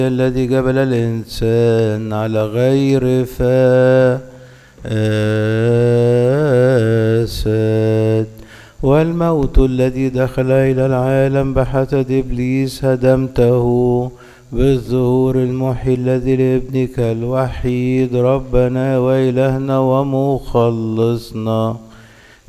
الذي جبل الإنسان على غير فاسد، والموت الذي دخل إلى العالم بحسد إبليس هدمته بالظهور المحيي الذي لابنك الوحيد ربنا وإلهنا ومخلصنا